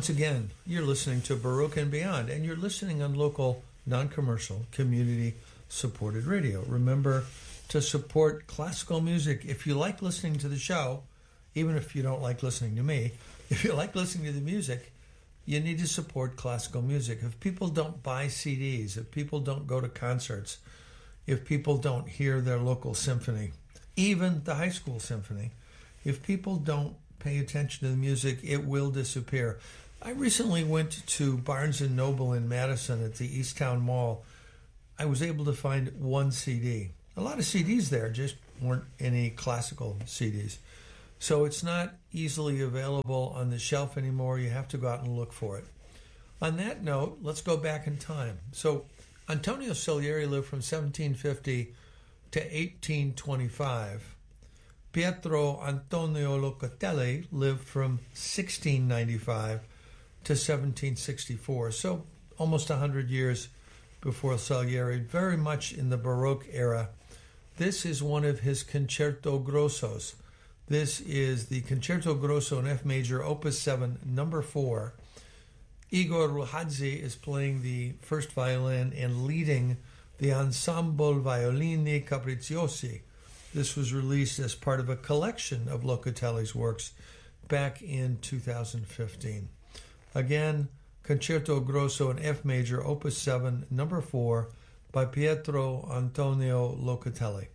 Once again, you're listening to Baroque and Beyond, and you're listening on local, non-commercial, community-supported radio. Remember to support classical music. If you like listening to the show, even if you don't like listening to me, if you like listening to the music, you need to support classical music. If people don't buy CDs, if people don't go to concerts, if people don't hear their local symphony, even the high school symphony, if people don't pay attention to the music, it will disappear. I recently went to Barnes & Noble in Madison at the Easttown Mall. I was able to find one CD. A lot of CDs there, just weren't any classical CDs. So it's not easily available on the shelf anymore. You have to go out and look for it. On that note, let's go back in time. So Antonio Salieri lived from 1750 to 1825. Pietro Antonio Locatelli lived from 1695 to 1764, so almost 100 years before Salieri, very much in the Baroque era. This is one of his concerto grossos. This is the Concerto Grosso in F major, Opus 7, number 4. Igor Ruhadze is playing the first violin and leading the Ensemble Violini Capricciosi. This was released as part of a collection of Locatelli's works back in 2015. Again, Concerto Grosso in F major, Opus 7, number 4, by Pietro Antonio Locatelli.